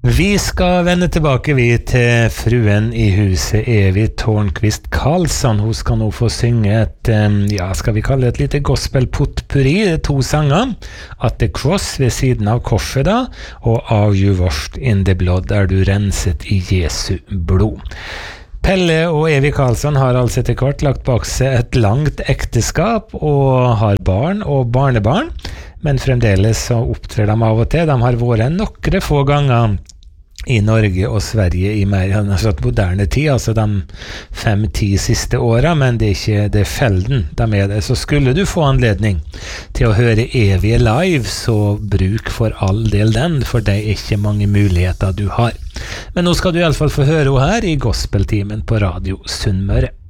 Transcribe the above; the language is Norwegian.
Vi skal vende tilbake til fruen i huset, Evy Tornqvist Karlsson. Hun skal nå få synge et, skal vi kalle det et lite gospel-potpurri, 2 sanger. At the Cross ved siden av korset da, og Are You Washed in the Blood, er du renset i Jesu blod. Pelle og Evy Karlsson har altså etter hvert lagt bak seg et langt ekteskap og har barn og barnebarn, men fremdeles så opptrer de av og til. De har vært noen få ganger i Norge og Sverige i mer moderne tid, altså de 5-10 siste årene, men det er sjelden de er det. Så skulle du få anledning til å høre Evy live, så bruk for all del den, for det er ikke mange muligheter du har. Men nå skal du i alle fall få høre henne her i Gospeltimen på Radio Sunnmøre.